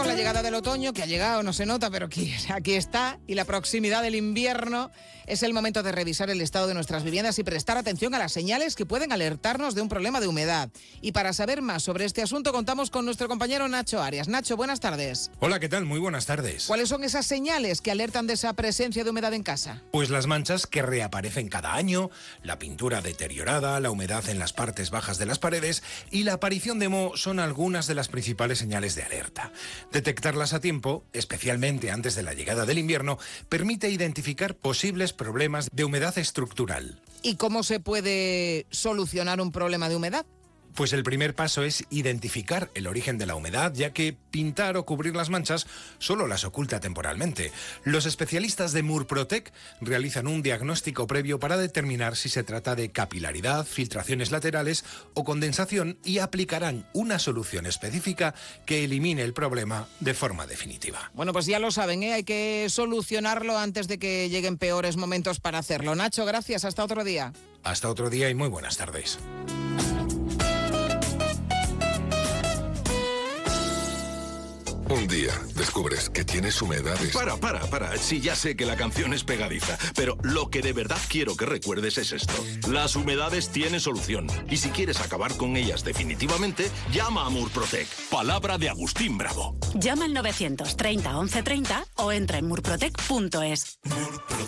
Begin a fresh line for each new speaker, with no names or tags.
la llegada del otoño, que ha llegado, no se nota, pero aquí está, y la proximidad del invierno, es el momento de revisar el estado de nuestras viviendas y prestar atención a las señales que pueden alertarnos de un problema de humedad. Y para saber más sobre este asunto, contamos con nuestro compañero Nacho Arias. Nacho, buenas tardes.
Hola, ¿qué tal? Muy buenas tardes.
¿Cuáles son esas señales que alertan de esa presencia de humedad en casa?
Pues las manchas que reaparecen cada año, la pintura deteriorada, la humedad en las partes bajas de las paredes y la aparición de moho son algunas de las principales señales de alerta. Detectarlas a tiempo, especialmente antes de la llegada del invierno, permite identificar posibles problemas de humedad estructural.
¿Y cómo se puede solucionar un problema de humedad?
Pues el primer paso es identificar el origen de la humedad, ya que pintar o cubrir las manchas solo las oculta temporalmente. Los especialistas de Murprotec realizan un diagnóstico previo para determinar si se trata de capilaridad, filtraciones laterales o condensación y aplicarán una solución específica que elimine el problema de forma definitiva.
Bueno, pues ya lo saben, hay que solucionarlo antes de que lleguen peores momentos para hacerlo. Nacho, gracias. Hasta otro día.
Hasta otro día y muy buenas tardes.
Un día descubres que tienes humedades.
Para. Sí, ya sé que la canción es pegadiza, pero lo que de verdad quiero que recuerdes es esto. Las humedades tienen solución. Y si quieres acabar con ellas definitivamente, llama a Murprotec. Palabra de Agustín Bravo.
Llama al 930 1130 o entra en murprotec.es.